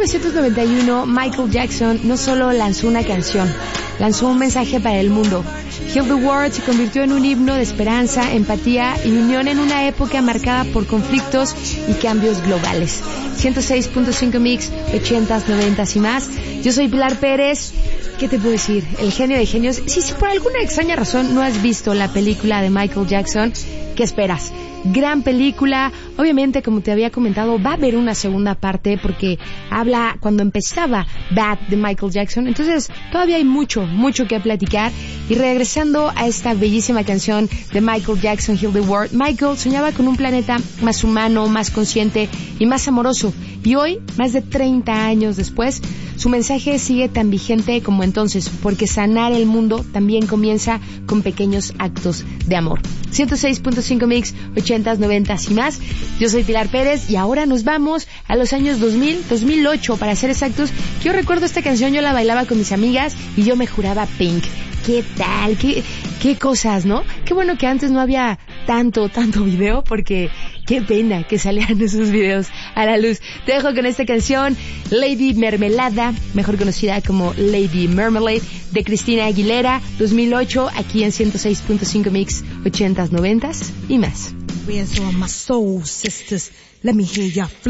1991, Michael Jackson no solo lanzó una canción, lanzó un mensaje para el mundo. Heal the World se convirtió en un himno de esperanza, empatía y unión en una época marcada por conflictos y cambios globales. 106.5 Mix, 80s, 90s y más. Yo soy Pilar Pérez. ¿Qué te puedo decir? El genio de genios. Si por alguna extraña razón no has visto la película de Michael Jackson, ¿qué esperas? Gran película. Obviamente, como te había comentado, va a haber una segunda parte porque habla cuando empezaba Bad de Michael Jackson. Entonces, todavía hay mucho que platicar. Y regresando a esta bellísima canción de Michael Jackson, Heal the World, Michael soñaba con un planeta más humano, más consciente y más amoroso. Y hoy, más de 30 años después, su mensaje sigue tan vigente como entonces, porque sanar el mundo también comienza con pequeños actos de amor. 106.5 Mix, 80s, 90s y más. Yo soy Pilar Pérez y ahora nos vamos a los años 2000, 2008 para ser exactos. Yo recuerdo esta canción, yo la bailaba con mis amigas y yo me juraba Pink. ¿Qué tal? ¿Qué cosas, no? Qué bueno que antes no había tanto video porque qué pena que salieran esos videos a la luz. Te dejo con esta canción, Lady Mermelada, mejor conocida como Lady Marmalade, de Cristina Aguilera, 2008, aquí en 106.5 Mix, 80s, 90s y más.